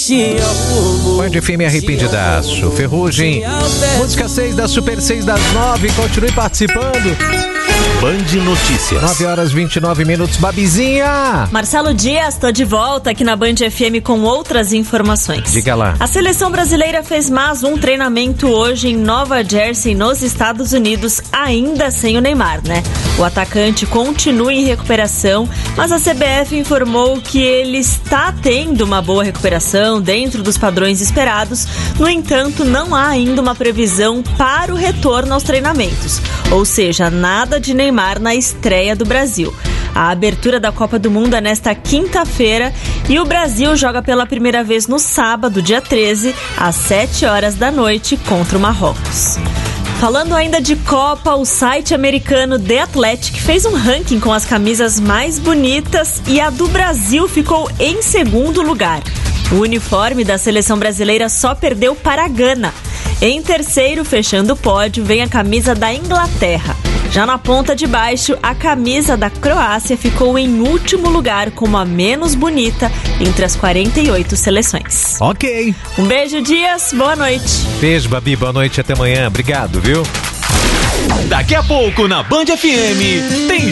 te amo. Band FM Arrependidaço. Ferrugem. Música 6 da Super 6 das 9. Continue participando. Band Notícias. 9h29. Babizinha! Marcelo Dias, tô de volta aqui na Band FM com outras informações. Diga lá. A seleção brasileira fez mais um treinamento hoje em Nova Jersey, nos Estados Unidos, ainda sem o Neymar, né? O atacante continua em recuperação, mas a CBF informou que ele está tendo uma boa recuperação dentro dos padrões esperados. No entanto, não há ainda uma previsão para o retorno aos treinamentos, ou seja, nada de Neymar na estreia do Brasil. A abertura da Copa do Mundo é nesta quinta-feira e o Brasil joga pela primeira vez no sábado, dia 13, às 7 horas da noite, contra o Marrocos. Falando ainda de Copa, o site americano The Athletic fez um ranking com as camisas mais bonitas e a do Brasil ficou em segundo lugar. O uniforme da seleção brasileira só perdeu para a Gana. Em terceiro, fechando o pódio, vem a camisa da Inglaterra. Já na ponta de baixo, a camisa da Croácia ficou em último lugar como a menos bonita entre as 48 seleções. Ok. Um beijo, Dias. Boa noite. Beijo, Babi. Boa noite. Até amanhã. Obrigado, viu? Daqui a pouco na Band FM tem